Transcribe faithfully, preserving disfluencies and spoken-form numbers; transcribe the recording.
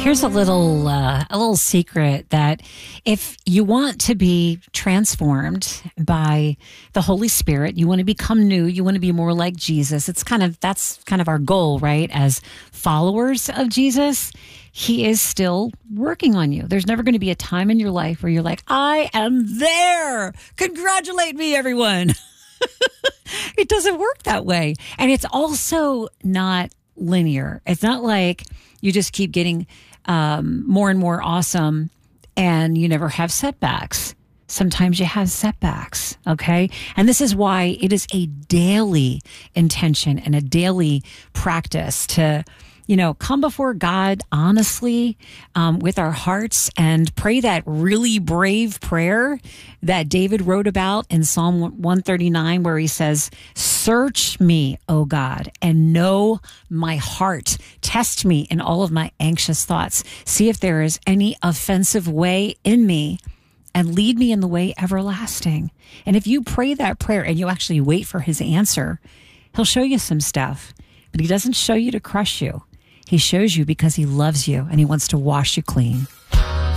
Here's a little uh, a little secret that if you want to be transformed by the Holy Spirit, you want to become new, you want to be more like Jesus. It's kind of that's kind of our goal, right? As followers of Jesus, he is still working on you. There's never going to be a time in your life where you're like, I am there. Congratulate me, everyone. It doesn't work that way. And it's also not linear. It's not like you just keep getting um, more and more awesome and you never have setbacks. Sometimes you have setbacks, okay? And this is why it is a daily intention and a daily practice to, you know, come before God honestly um, with our hearts and pray that really brave prayer that David wrote about in Psalm one thirty-nine, where he says, "Search me, O God, and know my heart. Test me in all of my anxious thoughts. See if there is any offensive way in me, and lead me in the way everlasting." And if you pray that prayer and you actually wait for his answer, he'll show you some stuff, but he doesn't show you to crush you. He shows you because he loves you and he wants to wash you clean.